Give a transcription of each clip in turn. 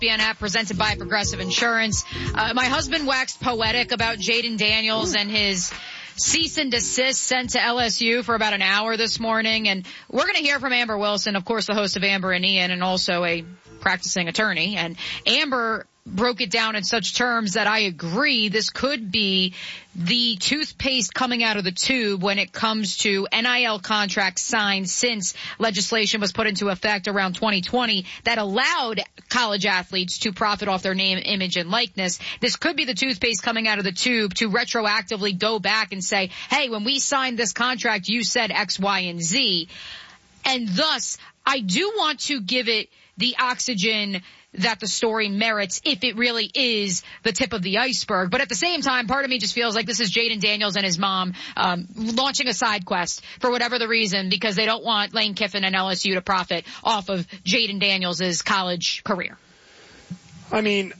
ESPN app presented by Progressive Insurance. My husband waxed poetic about Jaden Daniels and his cease and desist sent to LSU for about an hour this morning. And we're going to hear from Amber Wilson, of course, the host of Amber and Ian, and also a practicing attorney. And Amber broke it down in such terms that I agree this could be the toothpaste coming out of the tube when it comes to NIL contracts signed since legislation was put into effect around 2020 that allowed college athletes to profit off their name, image, and likeness. This could be the toothpaste coming out of the tube to retroactively go back and say, hey, when we signed this contract, you said X, Y, and Z. And thus, I do want to give it the oxygen that the story merits if it really is the tip of the iceberg. But at the same time, part of me just feels like this is Jaden Daniels and his mom launching a side quest for whatever the reason, because they don't want Lane Kiffin and LSU to profit off of Jaden Daniels' college career. I mean,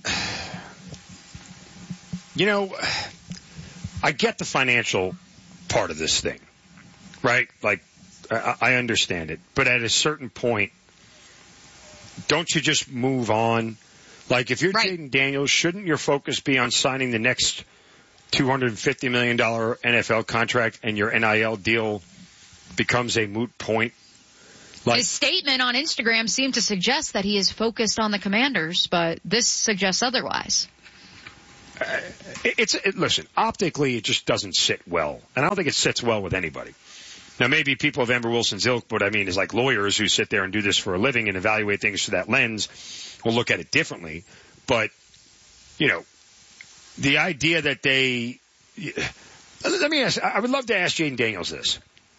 you know, I get the financial part of this thing, right? Like, I understand it. But at a certain point, don't you just move on? Like, if you're right. Jaden Daniels, shouldn't your focus be on signing the next $250 million NFL contract and your NIL deal becomes a moot point? Like, his statement on Instagram seemed to suggest that he is focused on the Commanders, but this suggests otherwise. Listen, optically, it just doesn't sit well. And I don't think it sits well with anybody. Now, maybe people of Amber Wilson's ilk, what I mean is like lawyers who sit there and do this for a living and evaluate things through that lens will look at it differently. But, you know, the idea that let me ask, I would love to ask Jaden Daniels this.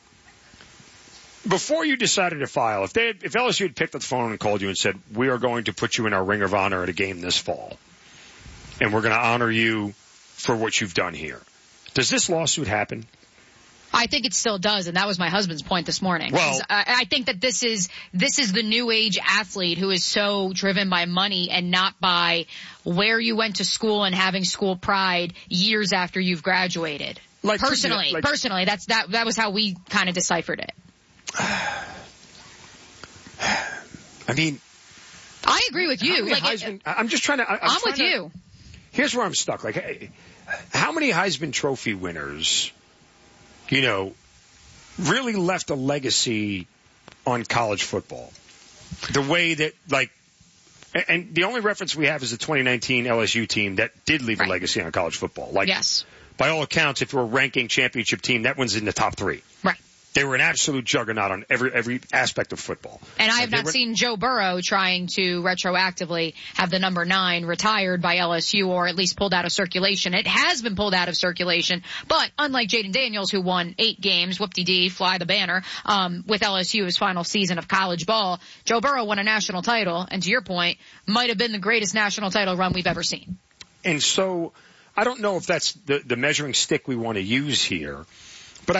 Before you decided to file, if LSU had picked up the phone and called you and said, we are going to put you in our Ring of Honor at a game this fall, and we're going to honor you for what you've done here, does this lawsuit happen? I think it still does, and that was my husband's point this morning. Well, I think that this is the new age athlete who is so driven by money and not by where you went to school and having school pride years after you've graduated. Like, personally, that was how we kind of deciphered it. I mean, I agree with you. I'm just trying to. I'm with you. Here's where I'm stuck. Like, how many Heisman Trophy winners, you know, really left a legacy on college football? The way that, like, and the only reference we have is the 2019 LSU team that did leave a legacy on college football. Like, yes. By all accounts, if we're ranking championship team, that one's in the top 3. Right. They were an absolute juggernaut on every aspect of football. And I have not seen Joe Burrow trying to retroactively have the number 9 retired by LSU or at least pulled out of circulation. It has been pulled out of circulation, but unlike Jaden Daniels, who won 8 games, whoop-de-dee, fly the banner, with LSU his final season of college ball, Joe Burrow won a national title, and to your point, might have been the greatest national title run we've ever seen. And so, I don't know if that's the measuring stick we want to use here. But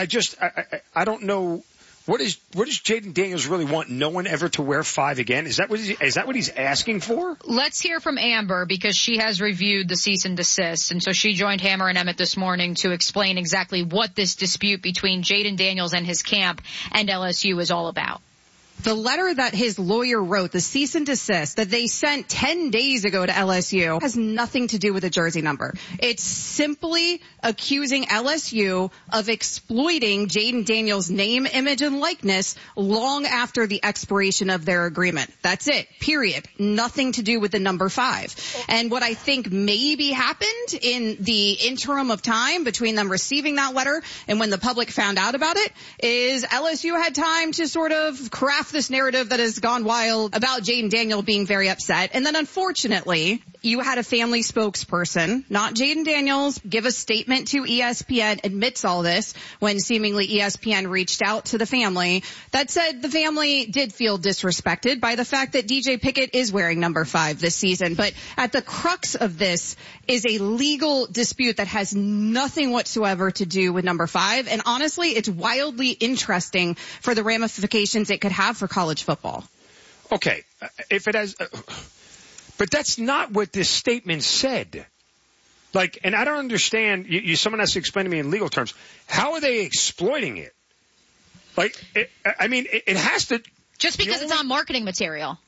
I don't know, what does Jaden Daniels really want? No one ever to wear 5 again? Is that what he's asking for? Let's hear from Amber, because she has reviewed the cease and desist, and so she joined Hammer and Emmett this morning to explain exactly what this dispute between Jaden Daniels and his camp and LSU is all about. The letter that his lawyer wrote, the cease and desist that they sent 10 days ago to LSU, has nothing to do with a jersey number. It's simply accusing LSU of exploiting Jaden Daniels' name, image, and likeness long after the expiration of their agreement. That's it. Period. Nothing to do with the number 5. And what I think maybe happened in the interim of time between them receiving that letter and when the public found out about it is LSU had time to sort of craft this narrative that has gone wild about Jaden Daniel being very upset. And then unfortunately, you had a family spokesperson, not Jaden Daniels, give a statement to ESPN, admits all this when seemingly ESPN reached out to the family that said the family did feel disrespected by the fact that DJ Pickett is wearing number 5 this season. But at the crux of this is a legal dispute that has nothing whatsoever to do with number 5. And honestly, it's wildly interesting for the ramifications it could have for college football. Okay, if it has, but that's not what this statement said. Like, and I don't understand. Someone has to explain to me in legal terms. How are they exploiting it? Like, it has to. Just because it's on marketing material.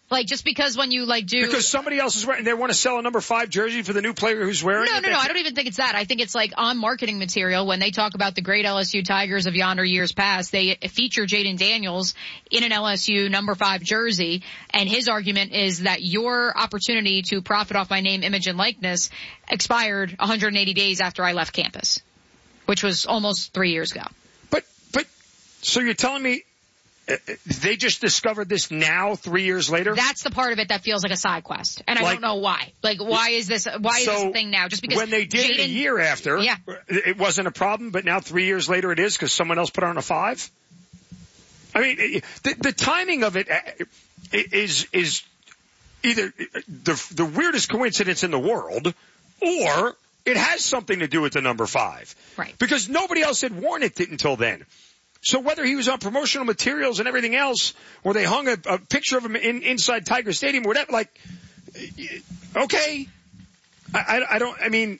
Like, just because when you, like, do... Because somebody else is wearing... They want to sell a number 5 jersey for the new player who's wearing it? No. I don't even think it's that. I think it's, like, on marketing material. When they talk about the great LSU Tigers of yonder years past, they feature Jaden Daniels in an LSU number 5 jersey. And his argument is that your opportunity to profit off my name, image, and likeness expired 180 days after I left campus, which was almost 3 years ago. But, so you're telling me... They just discovered this now, 3 years later? That's the part of it that feels like a side quest. And I don't know why. Like, why is this a thing now? Just because when they did it a year after, it wasn't a problem, but now 3 years later it is because someone else put on a 5? I mean, the timing of it is either the weirdest coincidence in the world, or it has something to do with the number 5. Right. Because nobody else had worn it until then. So whether he was on promotional materials and everything else, or they hung a picture of him inside Tiger Stadium or whatever, like, okay. I mean,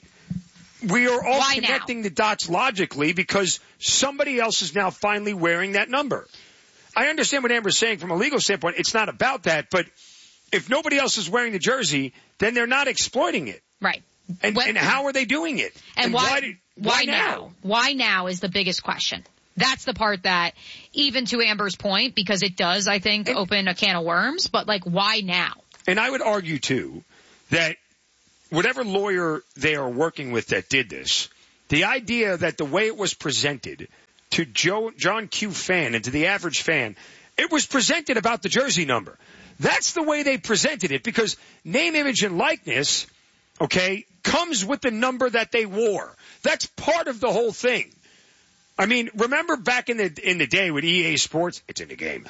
we are all connecting the dots logically because somebody else is now finally wearing that number. I understand what Amber's saying from a legal standpoint. It's not about that, but if nobody else is wearing the jersey, then they're not exploiting it. Right. And how are they doing it? And why now? Why now is the biggest question. That's the part that, even to Amber's point, because it does, I think, open a can of worms, but, like, why now? And I would argue, too, that whatever lawyer they are working with that did this, the idea that the way it was presented to John Q. fan and to the average fan, it was presented about the jersey number. That's the way they presented it, because name, image, and likeness, okay, comes with the number that they wore. That's part of the whole thing. I mean, remember back in the day with EA Sports, it's in the game,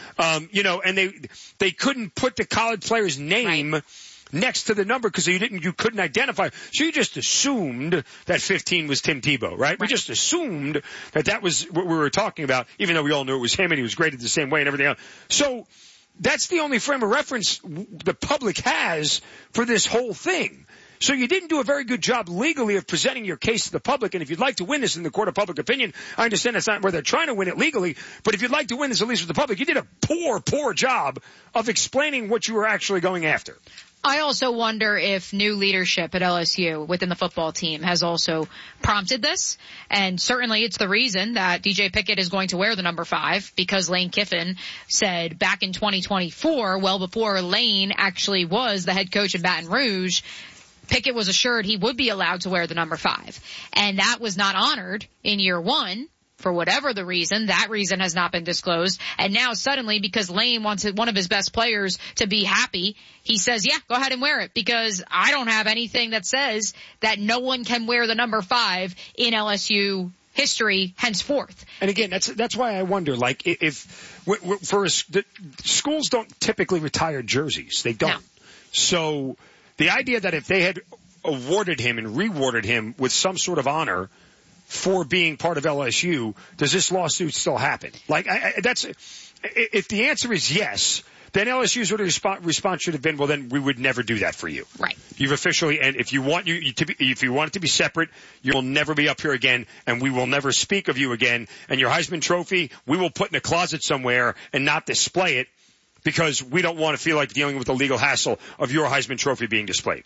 and they couldn't put the college player's name next to the number because you couldn't identify. So you just assumed that 15 was Tim Tebow, right? We just assumed that was what we were talking about, even though we all knew it was him and he was graded the same way and everything else. So that's the only frame of reference the public has for this whole thing. So you didn't do a very good job legally of presenting your case to the public, and if you'd like to win this in the court of public opinion, I understand that's not where they're trying to win it legally, but if you'd like to win this at least with the public, you did a poor job of explaining what you were actually going after. I also wonder if new leadership at LSU within the football team has also prompted this. And certainly it's the reason that DJ Pickett is going to wear the number 5, because Lane Kiffin said back in 2024, well before Lane actually was the head coach in Baton Rouge, Pickett was assured he would be allowed to wear the number 5. And that was not honored in year 1 for whatever the reason. That reason has not been disclosed. And now suddenly, because Lane wants one of his best players to be happy, he says, yeah, go ahead and wear it, because I don't have anything that says that no one can wear the number 5 in LSU history henceforth. And again, that's why I wonder, like, if the schools don't typically retire jerseys. They don't. No. So the idea that if they had awarded him and rewarded him with some sort of honor for being part of LSU, does this lawsuit still happen? Like, if the answer is yes, then LSU's sort of response should have been, well, then we would never do that for you. Right. You've officially, and if you want it to be separate, you will never be up here again, and we will never speak of you again. And your Heisman Trophy, we will put in a closet somewhere and not display it, because we don't want to feel like dealing with the legal hassle of your Heisman Trophy being displayed.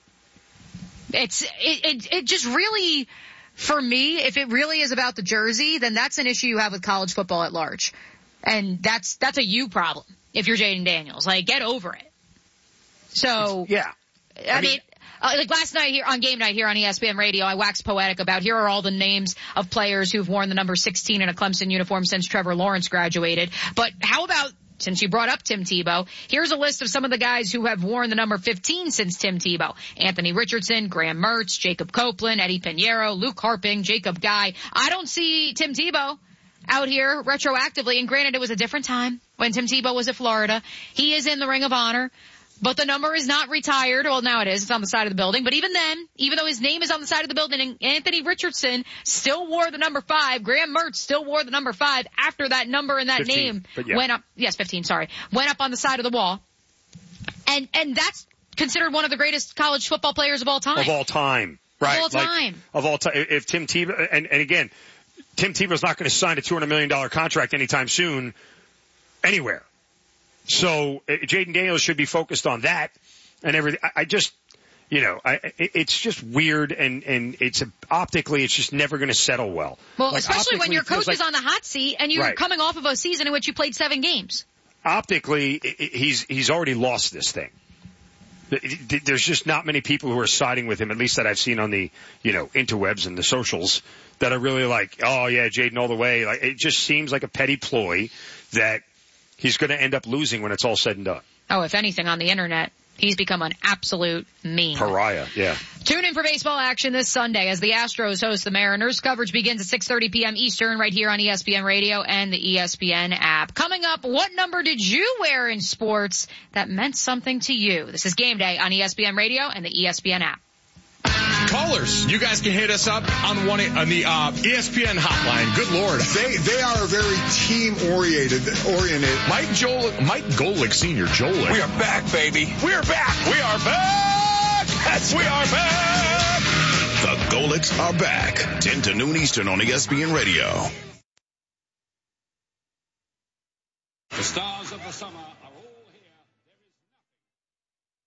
It just really, for me, if it really is about the jersey, then that's an issue you have with college football at large. And that's a you problem if you're Jaden Daniels. Like, get over it. So, yeah. I mean, like last night here on game night here on ESPN Radio, I waxed poetic about here are all the names of players who've worn the number 16 in a Clemson uniform since Trevor Lawrence graduated. But how about, since you brought up Tim Tebow, here's a list of some of the guys who have worn the number 15 since Tim Tebow. Anthony Richardson, Graham Mertz, Jacob Copeland, Eddie Pinheiro, Luke Harping, Jacob Guy. I don't see Tim Tebow out here retroactively, and granted it was a different time when Tim Tebow was at Florida. He is in the Ring of Honor, but the number is not retired. Well, now it is. It's on the side of the building. But even then, even though his name is on the side of the building, Anthony Richardson still wore the number 5. Graham Mertz still wore the number 5 after that number and that 15, name went up. Yes, 15, sorry. Went up on the side of the wall. And that's considered one of the greatest college football players of all time. Of all time. Right. Of all time. Of all time. If Tim Tebow, and again, Tim Tebow's not going to sign a $200 million contract anytime soon anywhere. So Jaden Daniels should be focused on that and everything. It's just weird, and optically, it's just never going to settle well. Well, like, especially when your coach is on the hot seat and you're coming off of a season in which you played 7 games. Optically, he's already lost this thing. There's just not many people who are siding with him, at least that I've seen on the, interwebs and the socials, that are really like, oh yeah, Jaden all the way. Like, it just seems like a petty ploy that he's going to end up losing when it's all said and done. Oh, if anything, on the internet, he's become an absolute meme. Pariah, yeah. Tune in for baseball action this Sunday as the Astros host the Mariners. Coverage begins at 6:30 p.m. Eastern right here on ESPN Radio and the ESPN app. Coming up, what number did you wear in sports that meant something to you? This is Game Day on ESPN Radio and the ESPN app. Callers, you guys can hit us up on the ESPN hotline. Good Lord. They are very team-oriented. Mike Golick Sr., Jolick. We are back, baby. We are back. We are back. We are back. The Golicks are back. 10 to noon Eastern on ESPN Radio. The stars of the summer are